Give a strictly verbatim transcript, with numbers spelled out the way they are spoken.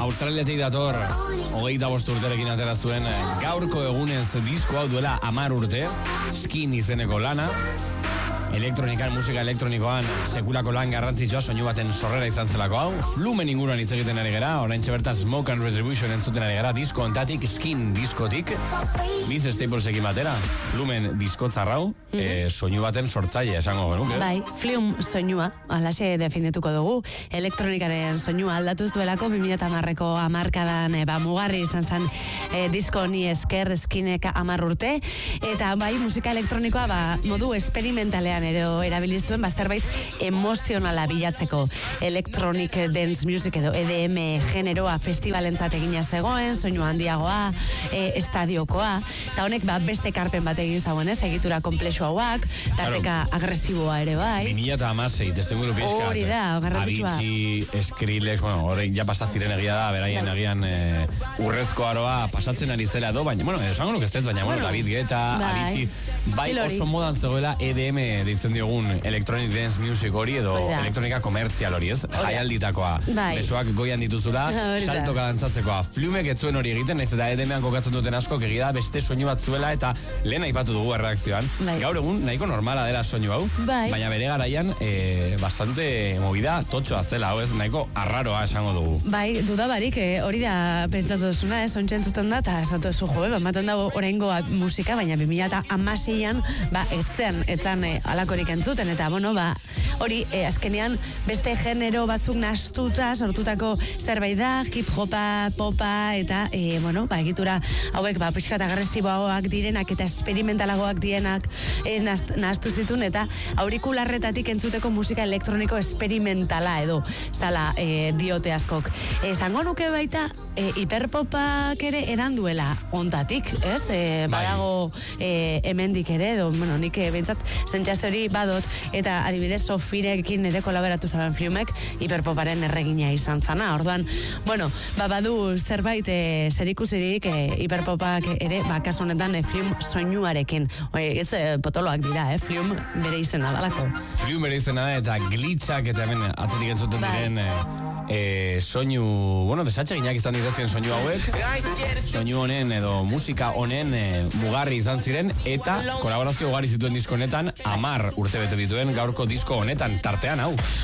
Australiatik dator, hogeita bost urterekin atera zuen gaurko egunez disko hau duela hamar urte, Skin izeneko lana. Elektronikan, musika elektronikoan sekulako lan garrantzitsua, soinu baten sorrera izan zelako hau. Flumen inguruan hitz egiten ari gara, oraintxe bertan Smoke and Retribution entzuten ari gara, disko ontatik, Skin diskotik, Biz Staplesekin batera, Flumen diskotzarrau, mm-hmm. e, soinu baten sortzaile esango genuke. Bai, Flume soinua, alaxe definituko dugu, elektronikaren soinua aldatu zuelako, bi mila hamarreko hamarkadan e, ba, mugarri izan zen e, disko ni esker Skinek hamar urte, eta bai, musika elektronikoa ba, modu esperimentalean edo erabili zuen zerbait emozionala bilatzeko, electronic dance music edo E D M generoa festivalentzat egina zegoen, soinu handiagoa, e, estadiokoa, eta honek ba, beste karpen bat egin zauen, ez, egitura komplexu hauak, tarteka agresiboa ere bai. bi mila hamasei, testuinguru pizkat. Hori da, garrantzitsua. Avicii, Skrillex, bueno, hori ja pasaziren egia da, beraien egian e, urrezko aroa pasatzen ari zela edo, baina, bueno, esango nuke ez, baina, bueno, bueno David Guetta, bai. Avicii, bai oso modan zegoela E D M deitzen diogun electronic dance music hori edo elektronika komertzial hori, ez? Jaialditakoa, bai. Besoak goian dituzula, saltoka dantzatzekoa. Flumek ez zuen hori egiten, naiz eta E D M-an kokatzen duten asko, egia da beste soinu bat zuela eta lehen aipatu dugu erreakzioan. Bai. Gaur egun nahiko normala dela soinu hau, bai. Baina bere garaian e, bastante movida totxoa zela, hau ez, nahiko arraroa esango dugu. Bai, dudabarik, eh, hori da pentsatu duzuna, ez, ontsentuten da, eta esatu zu jo, bamaten dago oraingo musika, baina bi mila hamaseian, ba, etzen, etzen e, alakorik entzuten, eta bueno, ba, hori, e, azkenean beste genero batzuk nastuta sortutako zerbait da, hip-hopa, popa, eta, e, bueno, ba, egitura hauek, ba, pixkat agresiboagoak direnak eta experimentalagoak dienak e, nahastu zitun, eta aurikularretatik entzuteko musika elektroniko experimentala edo, zala e, diote askok. Esango nuke baita, e, hiperpopak ere eran duela ontatik, ez? E, badago e, hemendik ere, edo, bueno, nik e, bentsat zentzazte hori badot, eta adibidez Sofirekin ere kolaboratu zaben Flumek, hiperpoparen erregina izan zana. Orduan, bueno, ba, badu zerbait e, zerikusirik e, hiperpopak ere, ba, kasu honetan e, Flume soinuarekin. Oie, ez e, potoloak dira, eh? Flume bere izena dalako. Flume bere izena da, eta glitchak eta hemen atzetik entzuten diren e, e, soinu, bueno, desatxeginak izan dituzien soinu hauek, soinu honen edo musika honen e, mugarri izan ziren, eta kolaborazio ugari zituen disko honetan, hamar urte bete dituen gaurko disko honetan tartean hau.